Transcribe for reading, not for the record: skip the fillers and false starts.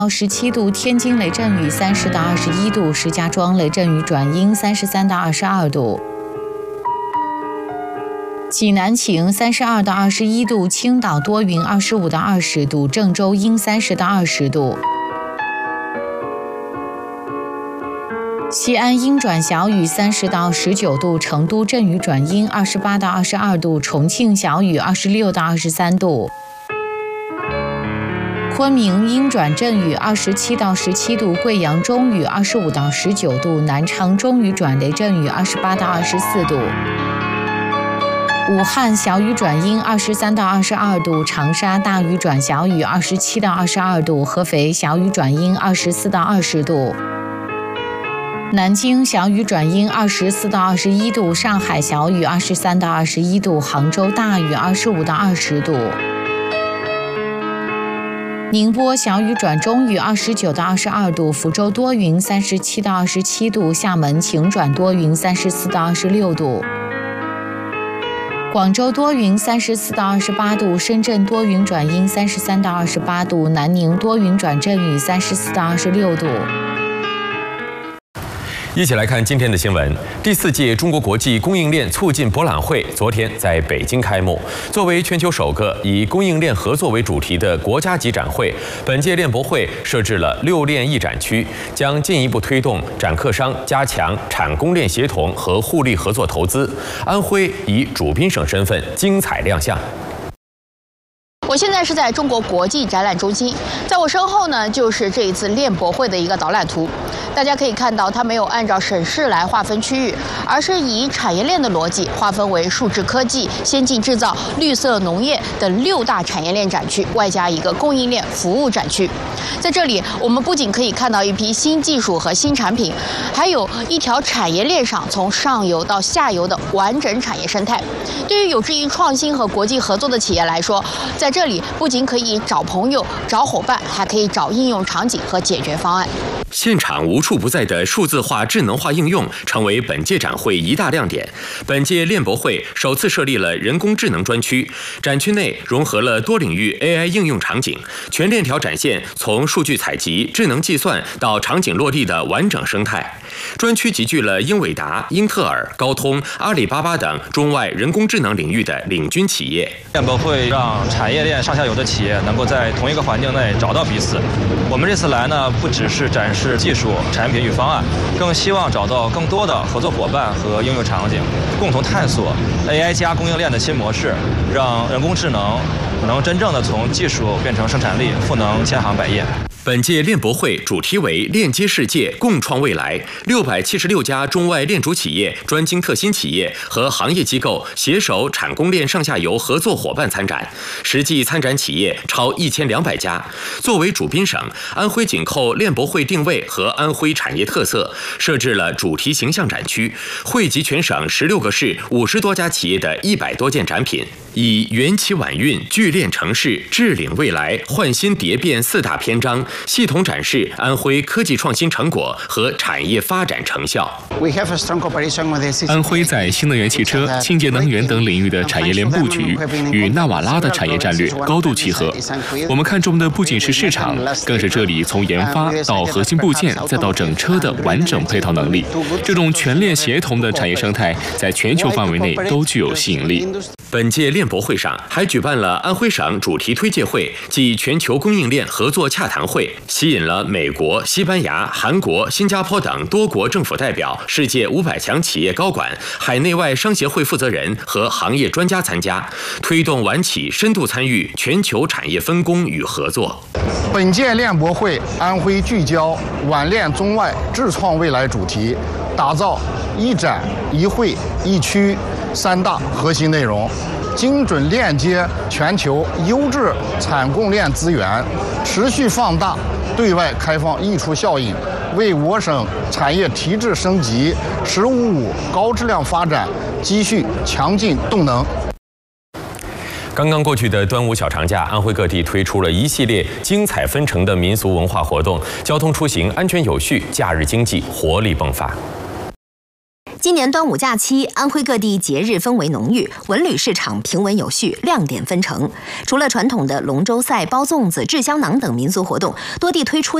到17度，天津雷阵雨30到21度，石家庄雷阵雨转阴33到22度，济南晴32到21度，青岛多云25到20度，郑州阴30到20度，西安阴转小雨30到19度，成都阵雨转阴28到22度，重庆小雨26到23度，昆明阴转阵雨27到17度，贵阳中雨25到19度，南昌中雨转雷阵雨28到24度，武汉小雨转阴23到22度，长沙大雨转小雨27到22度，合肥小雨转阴24到20度，南京小雨转阴24到21度，上海小雨23到21度，杭州大雨25到20度，宁波小雨转中雨29到22度，福州多云37到27度，厦门晴转多云34到26度，广州多云34到28度，深圳多云转阴33到28度，南宁多云转阵雨34到26度。 一起来看今天的新闻。第4届中国国际供应链促进博览会昨天在北京开幕。作为全球首个以供应链合作为主题的国家级展会，本届链博会设置了6链一展区，将进一步推动展客商加强产供链协同和互利合作投资。安徽以主宾省身份精彩亮相。 我现在是在中国国际展览中心，在我身后呢，就是这一次链博会的一个导览图。大家可以看到，它没有按照省市来划分区域，而是以产业链的逻辑划分为数字科技、先进制造、绿色农业等6大产业链展区，外加一个供应链服务展区。在这里，我们不仅可以看到一批新技术和新产品，还有一条产业链上从上游到下游的完整产业生态。对于有志于创新和国际合作的企业来说，在这里不仅可以找朋友、找伙伴，还可以找应用场景和解决方案。 现场无处不在的数字化、智能化应用成为本届展会一大亮点。本届链博会首次设立了人工智能专区，展区内融合了多领域 AI 应用场景，全链条展现从数据采集、智能计算到场景落地的完整生态。专区集聚了英伟达、英特尔、高通、阿里巴巴等中外人工智能领域的领军企业。 链博会让产业链上下游的企业能够在同一个环境内找到彼此。我们这次来呢，不只是展示技术、产品与方案，更希望找到更多的合作伙伴和应用场景，共同探索 AI 加供应链的新模式，让人工智能能真正的从技术变成生产力，赋能千行百业。 本届链博会主题为链接世界，共创未来。676家中外链主企业、专精特新企业和行业机构携手产供链上下游合作伙伴参展，实际参展企业超1200家。作为主宾省，安徽紧扣链博会定位和安徽产业特色，设置了主题形象展区，汇集全省16个市50多家企业的100多件展品，以缘起晚运、聚链城市、智领未来、焕新蝶变4大篇章，系统展示安徽科技创新成果和产业发展成效。 安徽在新能源汽车、清洁能源等领域的产业链布局与纳瓦拉的产业战略高度契合。我们看重的不仅是市场，更是这里从研发到核心部件再到整车的完整配套能力。这种全链协同的产业生态在全球范围内都具有吸引力。 本届链博会上还举办了安徽省主题推介会暨全球供应链合作洽谈会，吸引了美国、西班牙、韩国、新加坡等多国政府代表、世界500强企业高管、海内外商协会负责人和行业专家参加，推动晚企深度参与全球产业分工与合作。 本届链博会安徽聚焦晚链中外智创未来主题，打造一展一会一区3大核心内容，精准链接全球优质产供链资源，持续放大对外开放溢出效应，为我省产业提质升级、“15+5”高质量发展积蓄强劲动能。 刚刚过去的端午小长假，安徽各地推出了一系列精彩纷呈的民俗文化活动，交通出行安全有序，假日经济活力迸发。 今年端午假期，安徽各地节日氛围浓郁，文旅市场平稳有序，亮点纷呈。除了传统的龙舟赛、包粽子、制香囊等民俗活动，多地推出